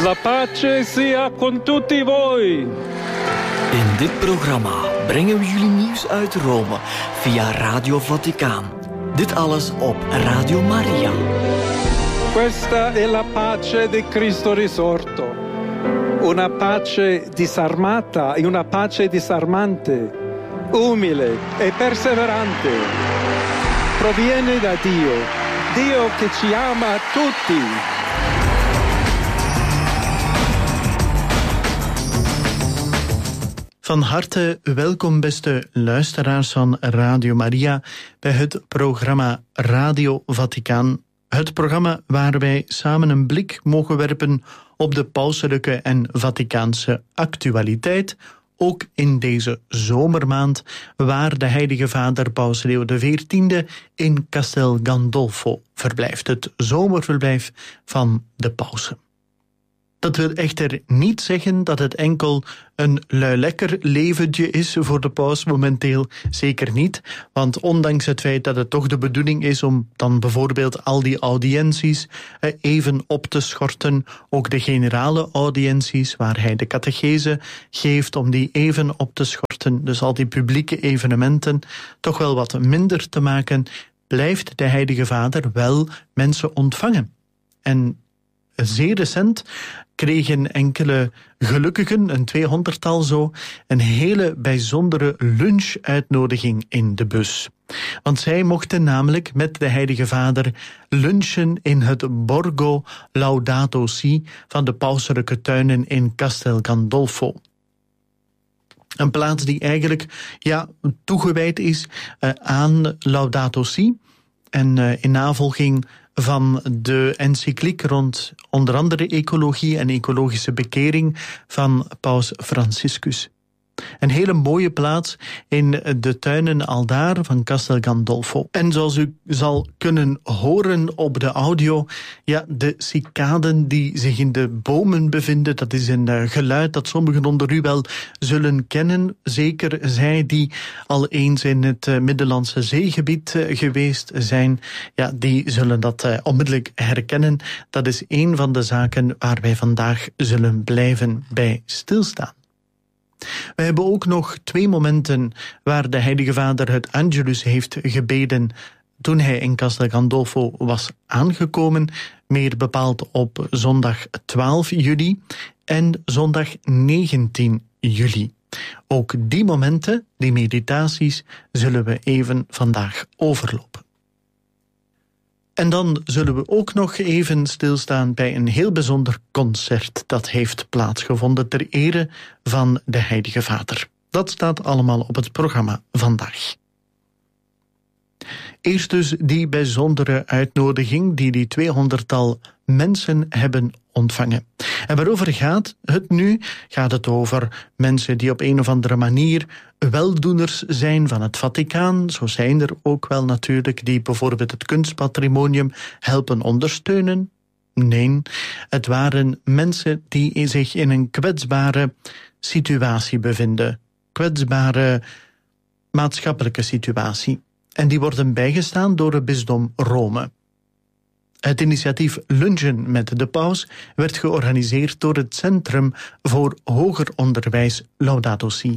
La pace sia con tutti voi. In dit programma brengen we jullie nieuws uit Rome via Radio Vaticaan. Dit alles op Radio Maria. Questa è la pace di Cristo risorto. Una pace disarmata e una pace disarmante, umile e perseverante. Proviene da Dio, Dio che ci ama tutti. Van harte welkom, beste luisteraars van Radio Maria, bij het programma Radio Vaticaan. Het programma waar wij samen een blik mogen werpen op de pauselijke en Vaticaanse actualiteit, ook in deze zomermaand, waar de Heilige Vader Paus Leo XIV in Castel Gandolfo verblijft, het zomerverblijf van de pausen. Dat wil echter niet zeggen dat het enkel een luilekker leventje is voor de paus momenteel. Zeker niet, want ondanks het feit dat het toch de bedoeling is om dan bijvoorbeeld al die audiënties even op te schorten, ook de generale audiënties waar hij de catechese geeft, om die even op te schorten, dus al die publieke evenementen toch wel wat minder te maken, blijft de Heilige Vader wel mensen ontvangen. En zeer recent kregen enkele gelukkigen, een 200-tal zo, een hele bijzondere lunchuitnodiging in de bus. Want zij mochten namelijk met de Heilige Vader lunchen in het Borgo Laudato Si van de pauselijke tuinen in Castel Gandolfo. Een plaats die eigenlijk toegewijd is aan Laudato Si en in navolging van de encycliek rond onder andere ecologie en ecologische bekering van paus Franciscus. Een hele mooie plaats in de tuinen aldaar van Castel Gandolfo. En zoals u zal kunnen horen op de audio, de cicaden die zich in de bomen bevinden, dat is een geluid dat sommigen onder u wel zullen kennen. Zeker zij die al eens in het Middellandse Zeegebied geweest zijn, die zullen dat onmiddellijk herkennen. Dat is een van de zaken waar wij vandaag zullen blijven bij stilstaan. We hebben ook nog 2 momenten waar de Heilige Vader het Angelus heeft gebeden toen hij in Castel Gandolfo was aangekomen, meer bepaald op zondag 12 juli en zondag 19 juli. Ook die momenten, die meditaties, zullen we even vandaag overlopen. En dan zullen we ook nog even stilstaan bij een heel bijzonder concert dat heeft plaatsgevonden ter ere van de Heilige Vader. Dat staat allemaal op het programma vandaag. Eerst dus die bijzondere uitnodiging die 200-tal mensen hebben ontvangen. En waarover gaat het nu? Gaat het over mensen die op een of andere manier weldoeners zijn van het Vaticaan? Zo zijn er ook wel natuurlijk die bijvoorbeeld het kunstpatrimonium helpen ondersteunen. Nee, het waren mensen die zich in een kwetsbare situatie bevinden. Kwetsbare maatschappelijke situatie. En die worden bijgestaan door het bisdom Rome. Het initiatief Lunchen met de Paus werd georganiseerd door het Centrum voor Hoger Onderwijs Laudato Si.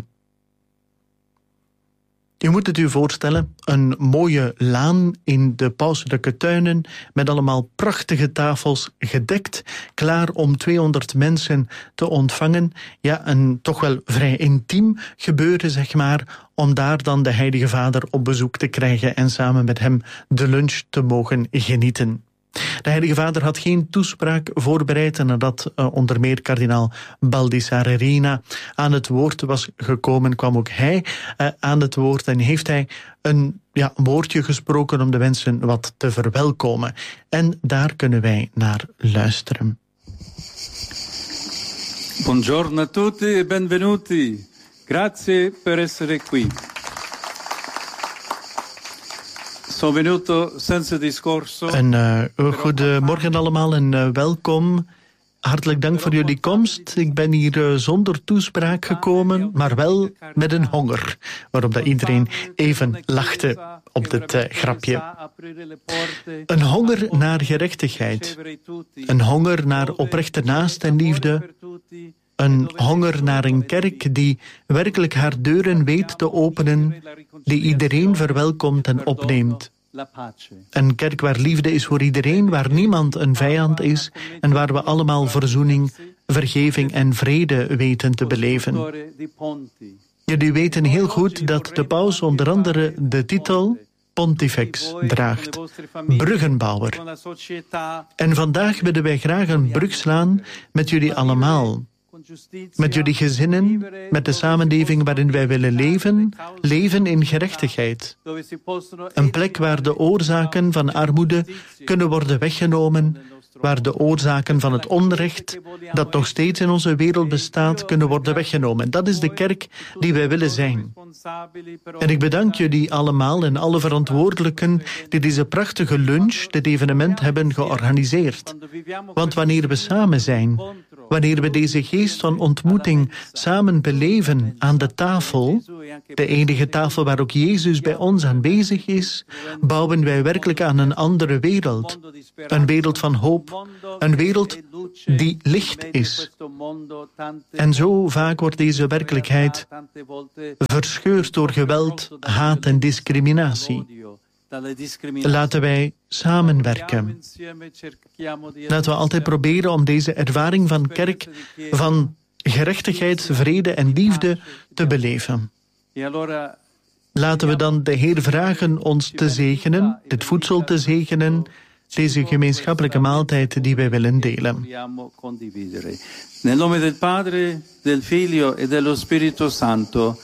Je moet het u voorstellen, een mooie laan in de pauselijke tuinen met allemaal prachtige tafels gedekt, klaar om 200 mensen te ontvangen. Een toch wel vrij intiem gebeuren, zeg maar, om daar dan de Heilige Vader op bezoek te krijgen en samen met hem de lunch te mogen genieten. De Heilige Vader had geen toespraak voorbereid en nadat onder meer kardinaal Baldassare Rina aan het woord was gekomen, kwam ook hij aan het woord en heeft hij een woordje gesproken om de mensen wat te verwelkomen. En daar kunnen wij naar luisteren. Buongiorno a tutti e benvenuti. Grazie per essere qui. Een goedemorgen allemaal en welkom. hartelijk dank voor jullie komst. Ik ben hier zonder toespraak gekomen, maar wel met een honger. Waarop dat iedereen even lachte op dit grapje. Een honger naar gerechtigheid. Een honger naar oprechte naastenliefde. Een honger naar een kerk die werkelijk haar deuren weet te openen, die iedereen verwelkomt en opneemt. Een kerk waar liefde is voor iedereen, waar niemand een vijand is en waar we allemaal verzoening, vergeving en vrede weten te beleven. Jullie weten heel goed dat de paus onder andere de titel Pontifex draagt, bruggenbouwer. En vandaag willen wij graag een brug slaan met jullie allemaal. Met jullie gezinnen, met de samenleving waarin wij willen leven in gerechtigheid. Een plek waar de oorzaken van armoede kunnen worden weggenomen, waar de oorzaken van het onrecht dat nog steeds in onze wereld bestaat kunnen worden weggenomen. Dat is de kerk die wij willen zijn. En ik bedank jullie allemaal en alle verantwoordelijken die deze prachtige lunch, dit evenement, hebben georganiseerd. Want wanneer we samen zijn, wanneer we deze geest van ontmoeting samen beleven aan de tafel, de enige tafel waar ook Jezus bij ons aanwezig is, bouwen wij werkelijk aan een andere wereld. Een wereld van hoop, een wereld die licht is. En zo vaak wordt deze werkelijkheid verscheurd door geweld, haat en discriminatie. Laten wij samenwerken. Laten we altijd proberen om deze ervaring van kerk, van gerechtigheid, vrede en liefde te beleven. Laten we dan de Heer vragen ons te zegenen, dit voedsel te zegenen, deze gemeenschappelijke maaltijd die wij willen delen. Nel nome del Padre, del Figlio e dello Spirito Santo.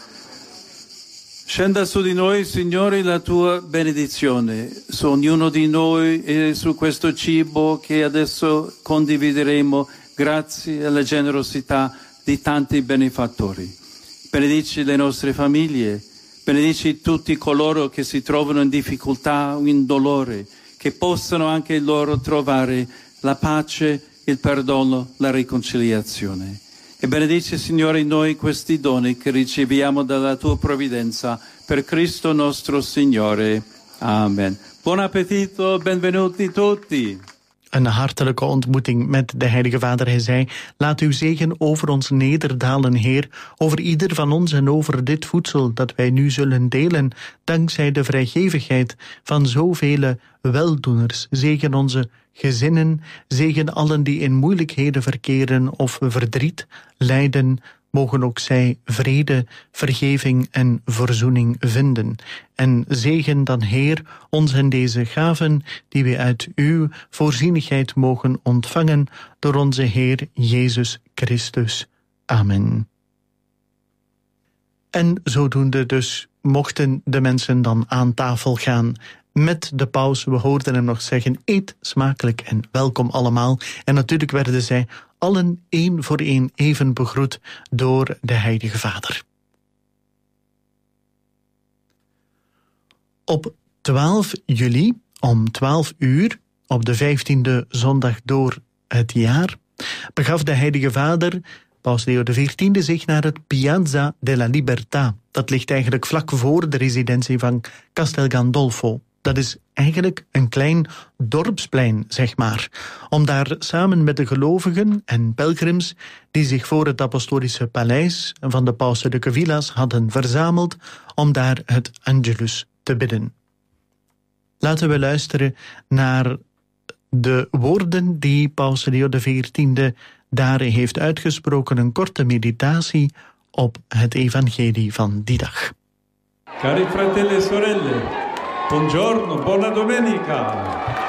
Scenda su di noi, Signore, la tua benedizione, su ognuno di noi e su questo cibo che adesso condivideremo grazie alla generosità di tanti benefattori. Benedici le nostre famiglie, benedici tutti coloro che si trovano in difficoltà o in dolore, che possano anche loro trovare la pace, il perdono, la riconciliazione. E benedici, Signore, noi questi doni che riceviamo dalla tua provvidenza per Cristo nostro Signore. Amen. Buon appetito, benvenuti tutti. Een hartelijke ontmoeting met de Heilige Vader. Hij zei, laat uw zegen over ons nederdalen, Heer, over ieder van ons en over dit voedsel dat wij nu zullen delen, dankzij de vrijgevigheid van zoveel weldoeners. Zegen onze gezinnen, zegen allen die in moeilijkheden verkeren of verdriet lijden, mogen ook zij vrede, vergeving en verzoening vinden. En zegen dan, Heer, ons en deze gaven die we uit uw voorzienigheid mogen ontvangen door onze Heer Jezus Christus. Amen. En zodoende dus mochten de mensen dan aan tafel gaan met de paus. We hoorden hem nog zeggen, eet smakelijk en welkom allemaal. En natuurlijk werden zij allen één voor één even begroet door de Heilige Vader. Op 12 juli om 12 uur, op de 15e zondag door het jaar, begaf de Heilige Vader, Paus Leo XIV, zich naar het Piazza della Libertà. Dat ligt eigenlijk vlak voor de residentie van Castel Gandolfo. Dat is eigenlijk een klein dorpsplein, zeg maar. Om daar samen met de gelovigen en pelgrims die zich voor het apostolische paleis van de pauselijke villa's hadden verzameld, om daar het Angelus te bidden. Laten we luisteren naar de woorden die Paus Leo XIV daar heeft uitgesproken. Een korte meditatie op het evangelie van die dag. Cari fratelli e sorelle, buongiorno, buona domenica.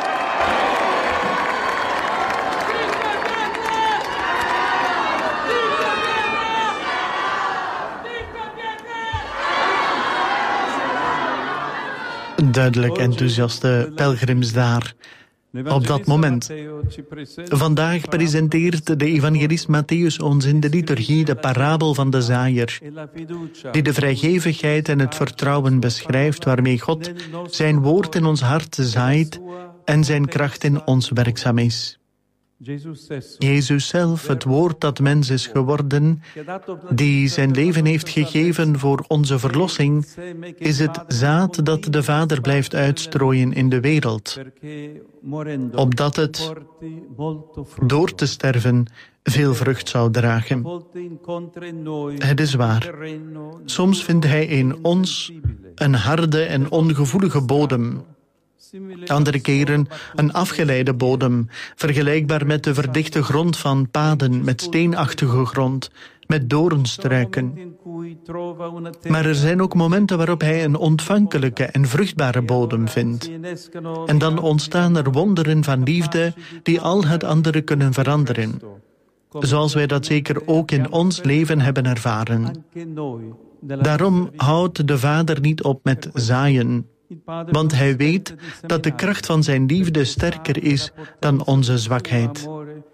Duidelijk enthousiaste pelgrims daar op dat moment. Vandaag presenteert de evangelist Matthäus ons in de liturgie de parabel van de zaaier, die de vrijgevigheid en het vertrouwen beschrijft waarmee God zijn woord in ons hart zaait en zijn kracht in ons werkzaam is. Jezus zelf, het woord dat mens is geworden, die zijn leven heeft gegeven voor onze verlossing, is het zaad dat de Vader blijft uitstrooien in de wereld, opdat het, door te sterven, veel vrucht zou dragen. Het is waar. Soms vindt hij in ons een harde en ongevoelige bodem. Andere keren een afgeleide bodem, vergelijkbaar met de verdichte grond van paden met steenachtige grond, met doornstruiken. Maar er zijn ook momenten waarop hij een ontvankelijke en vruchtbare bodem vindt. En dan ontstaan er wonderen van liefde die al het andere kunnen veranderen. Zoals wij dat zeker ook in ons leven hebben ervaren. Daarom houdt de Vader niet op met zaaien. Want hij weet dat de kracht van zijn liefde sterker is dan onze zwakheid.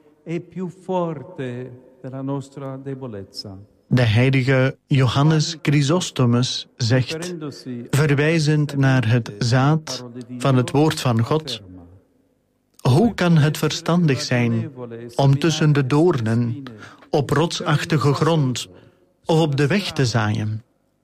De heilige Johannes Chrysostomus zegt, verwijzend naar het zaad van het woord van God: hoe kan het verstandig zijn om tussen de doornen, op rotsachtige grond of op de weg te zaaien?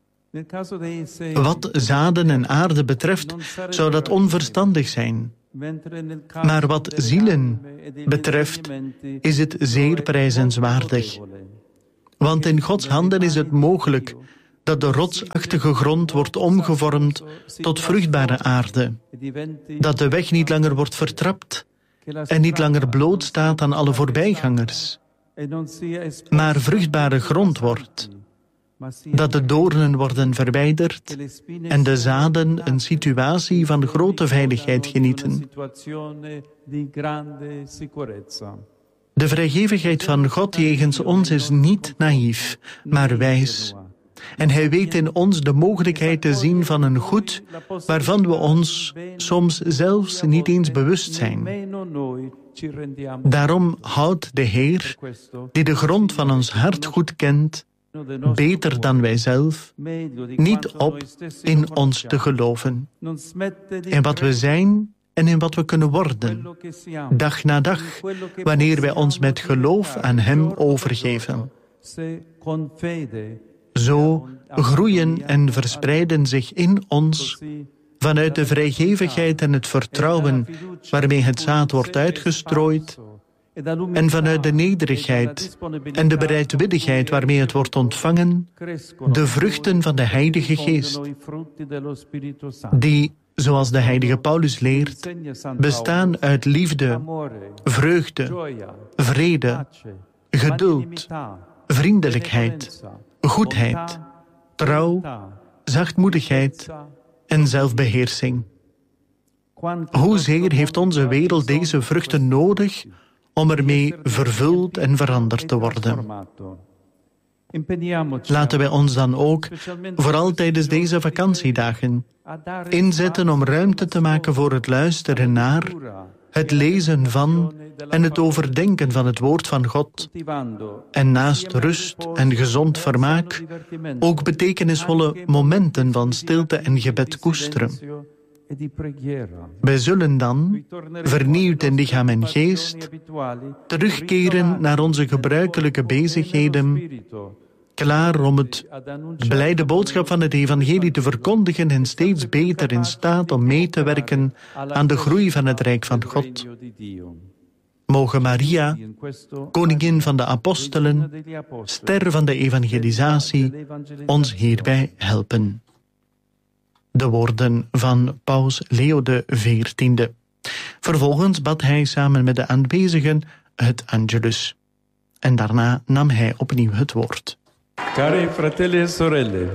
Wat zaden en aarde betreft, zou dat onverstandig zijn. Maar wat zielen betreft, is het zeer prijzenswaardig. Want in Gods handen is het mogelijk dat de rotsachtige grond wordt omgevormd tot vruchtbare aarde, dat de weg niet langer wordt vertrapt en niet langer bloot staat aan alle voorbijgangers, maar vruchtbare grond wordt, dat de doornen worden verwijderd en de zaden een situatie van grote veiligheid genieten. De vrijgevigheid van God jegens ons is niet naïef, maar wijs. En hij weet in ons de mogelijkheid te zien van een goed waarvan we ons soms zelfs niet eens bewust zijn. Daarom houdt de Heer, die de grond van ons hart goed kent, beter dan wij zelf, niet op in ons te geloven. In wat we zijn en in wat we kunnen worden, dag na dag, wanneer wij ons met geloof aan Hem overgeven. Zo groeien en verspreiden zich in ons, vanuit de vrijgevigheid en het vertrouwen waarmee het zaad wordt uitgestrooid, en vanuit de nederigheid en de bereidwilligheid waarmee het wordt ontvangen, de vruchten van de Heilige Geest, die, zoals de heilige Paulus leert, bestaan uit liefde, vreugde, vrede, geduld, vriendelijkheid, goedheid, trouw, zachtmoedigheid en zelfbeheersing. Hoezeer heeft onze wereld deze vruchten nodig om ermee vervuld en veranderd te worden? Laten wij ons dan ook, vooral tijdens deze vakantiedagen, inzetten om ruimte te maken voor het luisteren naar, het lezen van en het overdenken van het woord van God. En naast rust en gezond vermaak ook betekenisvolle momenten van stilte en gebed koesteren. Wij zullen dan, vernieuwd in lichaam en geest, terugkeren naar onze gebruikelijke bezigheden, klaar om de blijde boodschap van het evangelie te verkondigen en steeds beter in staat om mee te werken aan de groei van het Rijk van God. Mogen Maria, koningin van de apostelen, ster van de evangelisatie, ons hierbij helpen. De woorden van Paus Leo XIV. Vervolgens bad hij samen met de aanwezigen het Angelus. En daarna nam hij opnieuw het woord. Cari fratelli e sorelle,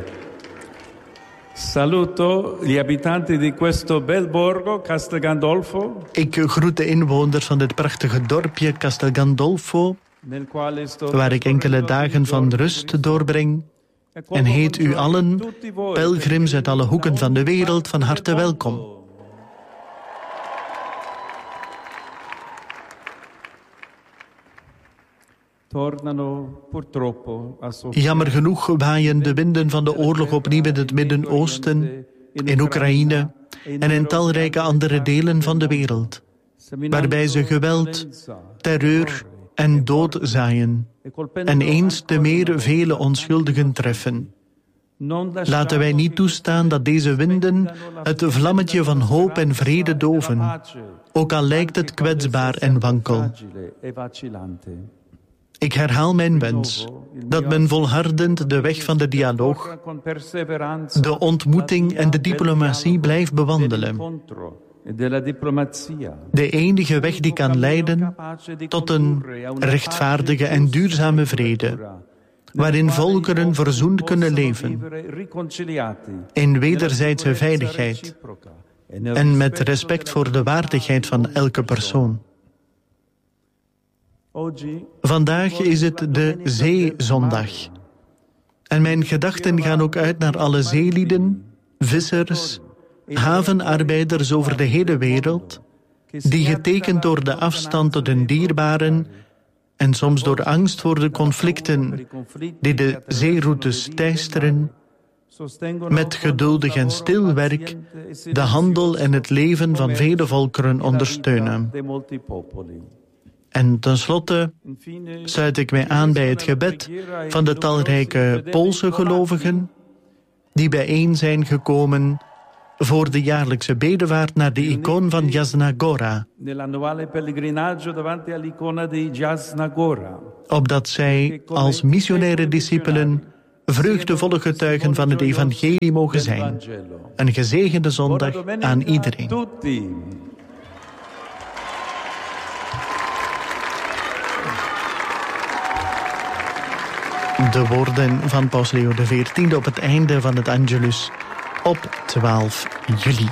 saluto gli abitanti di questo bel borgo Castel Gandolfo. Ik groet de inwoners van dit prachtige dorpje Castel Gandolfo, waar ik enkele dagen van rust doorbreng, en heet u allen, pelgrims uit alle hoeken van de wereld, van harte welkom. Jammer genoeg waaien de winden van de oorlog opnieuw in het Midden-Oosten, in Oekraïne en in talrijke andere delen van de wereld. waarbij ze geweld, terreur en dood zaaien en eens te meer vele onschuldigen treffen. Laten wij niet toestaan dat deze winden het vlammetje van hoop en vrede doven, ook al lijkt het kwetsbaar en wankel. Ik herhaal mijn wens, dat men volhardend de weg van de dialoog, de ontmoeting en de diplomatie blijft bewandelen. De enige weg die kan leiden tot een rechtvaardige en duurzame vrede, waarin volkeren verzoend kunnen leven, in wederzijdse veiligheid en met respect voor de waardigheid van elke persoon. Vandaag is het de Zeezondag. En mijn gedachten gaan ook uit naar alle zeelieden, vissers, havenarbeiders over de hele wereld, die getekend door de afstand tot hun dierbaren en soms door angst voor de conflicten die de zeeroutes teisteren, met geduldig en stil werk de handel en het leven van vele volkeren ondersteunen. En tenslotte sluit ik mij aan bij het gebed van de talrijke Poolse gelovigen die bijeen zijn gekomen voor de jaarlijkse bedevaart naar de icoon van Jasna Gora, opdat zij als missionaire discipelen vreugdevolle getuigen van het evangelie mogen zijn. Een gezegende zondag aan iedereen. De woorden van Paus Leo XIV op het einde van het Angelus op 12 juli.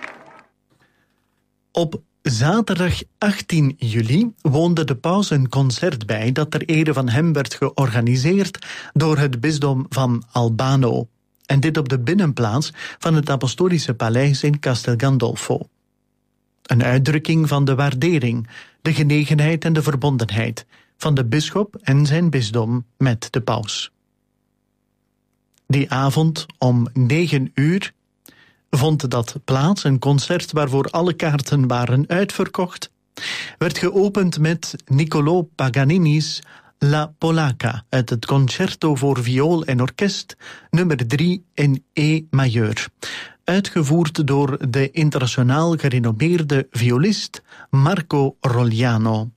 Op zaterdag 18 juli woonde de paus een concert bij dat ter ere van hem werd georganiseerd door het bisdom van Albano. En dit op de binnenplaats van het apostolische paleis in Castel Gandolfo. Een uitdrukking van de waardering, de genegenheid en de verbondenheid van de bisschop en zijn bisdom met de paus. Die avond om 9 uur vond dat plaats, een concert waarvoor alle kaarten waren uitverkocht, werd geopend met Niccolò Paganini's La Polacca uit het Concerto voor viool en orkest, nummer 3 in E majeur, uitgevoerd door de internationaal gerenommeerde violist Marco Rogliano.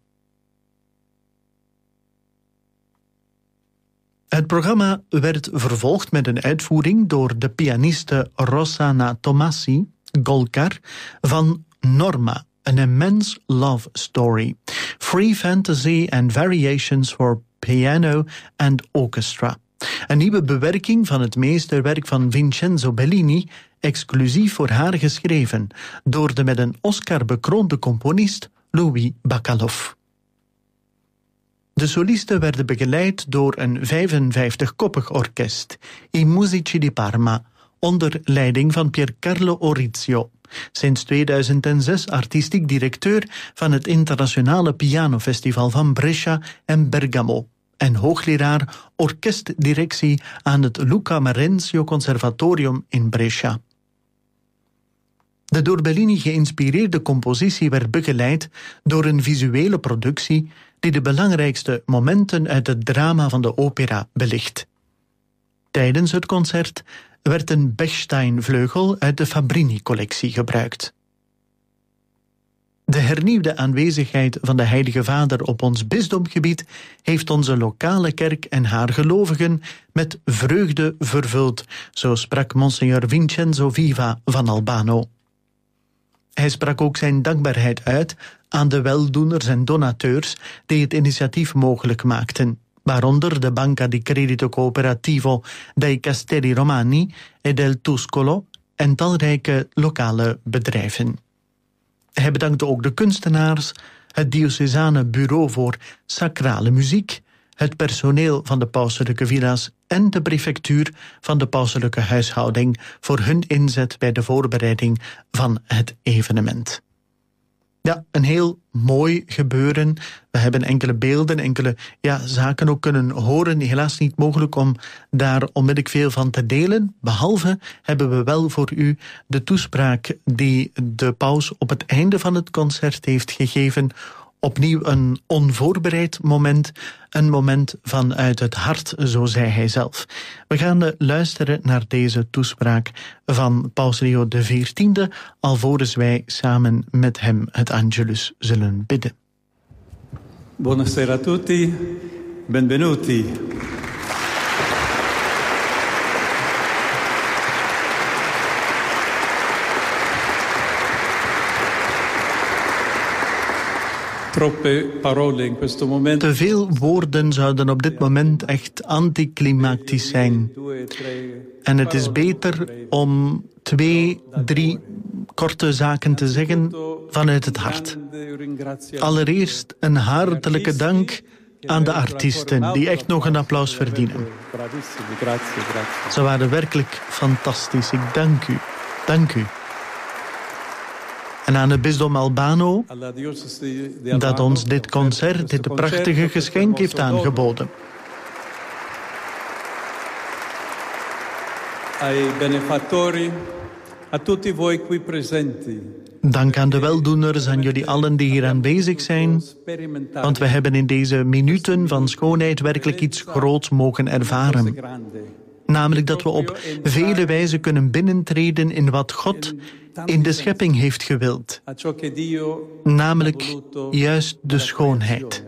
Het programma werd vervolgd met een uitvoering door de pianiste Rossana Tomassi, Golkar, van Norma, An Immense Love Story, Free Fantasy and Variations for Piano and Orchestra. Een nieuwe bewerking van het meesterwerk van Vincenzo Bellini, exclusief voor haar geschreven, door de met een Oscar bekroonde componist Louis Bacalov. De solisten werden begeleid door een 55-koppig orkest, I Musici di Parma, onder leiding van Piercarlo Orizio, sinds 2006 artistiek directeur van het Internationale Pianofestival van Brescia en Bergamo en hoogleraar orkestdirectie aan het Luca Marenzio Conservatorium in Brescia. De door Bellini geïnspireerde compositie werd begeleid door een visuele productie die de belangrijkste momenten uit het drama van de opera belicht. Tijdens het concert werd een Bechstein-vleugel uit de Fabrini-collectie gebruikt. De hernieuwde aanwezigheid van de Heilige Vader op ons bisdomgebied heeft onze lokale kerk en haar gelovigen met vreugde vervuld, zo sprak Monsignor Vincenzo Viva van Albano. Hij sprak ook zijn dankbaarheid uit aan de weldoeners en donateurs die het initiatief mogelijk maakten, waaronder de Banca di Credito Cooperativo dei Castelli Romani e del Tuscolo en talrijke lokale bedrijven. Hij bedankte ook de kunstenaars, het diocesane bureau voor sacrale muziek, het personeel van de pauselijke villa's en de prefectuur van de pauselijke huishouding voor hun inzet bij de voorbereiding van het evenement. Ja, een heel mooi gebeuren. We hebben enkele beelden, enkele zaken ook kunnen horen. Helaas niet mogelijk om daar onmiddellijk veel van te delen. Behalve hebben we wel voor u de toespraak die de paus op het einde van het concert heeft gegeven. Opnieuw een onvoorbereid moment, een moment vanuit het hart, zo zei hij zelf. We gaan luisteren naar deze toespraak van Paus Leo XIV, alvorens wij samen met hem het Angelus zullen bidden. Buonasera a tutti, benvenuti. Te veel woorden zouden op dit moment echt anticlimactisch zijn. En het is beter om 2, 3 korte zaken te zeggen vanuit het hart. Allereerst een hartelijke dank aan de artiesten, die echt nog een applaus verdienen. Ze waren werkelijk fantastisch. Ik dank u. Dank u. En aan het bisdom Albano, dat ons dit concert, dit prachtige geschenk heeft aangeboden. Dank aan de weldoeners, aan jullie allen die hier aanwezig zijn, want we hebben in deze minuten van schoonheid werkelijk iets groots mogen ervaren. Namelijk dat we op vele wijzen kunnen binnentreden in wat God in de schepping heeft gewild. Namelijk juist de schoonheid.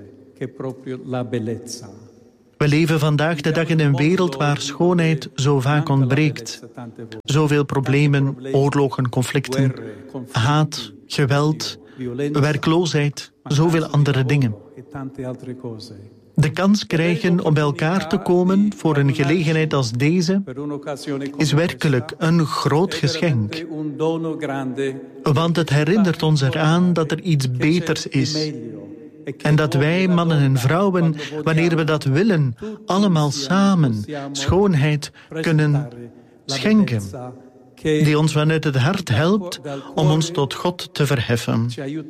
We leven vandaag de dag in een wereld waar schoonheid zo vaak ontbreekt. Zoveel problemen, oorlogen, conflicten, haat, geweld, werkloosheid, zoveel andere dingen. De kans krijgen om bij elkaar te komen voor een gelegenheid als deze is werkelijk een groot geschenk. Want het herinnert ons eraan dat er iets beters is. En dat wij, mannen en vrouwen, wanneer we dat willen, allemaal samen schoonheid kunnen schenken. Die ons vanuit het hart helpt om ons tot God te verheffen.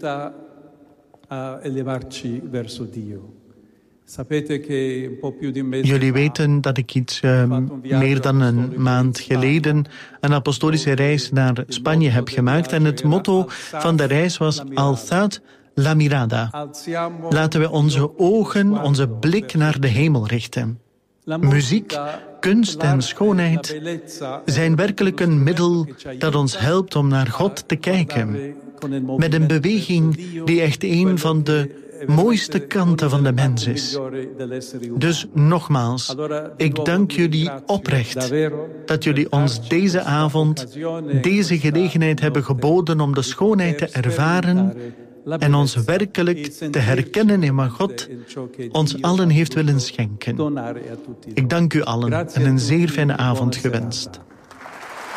Jullie weten dat ik iets meer dan een maand geleden een apostolische reis naar Spanje heb gemaakt. En het motto van de reis was Alzad la mirada. Laten we onze ogen, onze blik naar de hemel richten. Muziek, kunst en schoonheid zijn werkelijk een middel dat ons helpt om naar God te kijken. Met een beweging die echt een van de mooiste kanten van de mens is. Dus nogmaals, ik dank jullie oprecht dat jullie ons deze avond, deze gelegenheid hebben geboden om de schoonheid te ervaren en ons werkelijk te herkennen in wat God ons allen heeft willen schenken. Ik dank u allen en een zeer fijne avond gewenst.